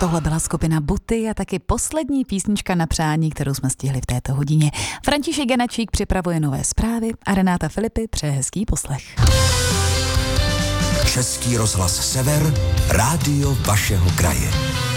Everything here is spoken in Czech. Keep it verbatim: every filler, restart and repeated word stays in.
Tohle byla skupina Buty a taky poslední písnička na přání, kterou jsme stihli v této hodině. František Genačík připravuje nové zprávy a Renáta Filipy přeje hezký poslech. Český rozhlas Sever, rádio vašeho kraje.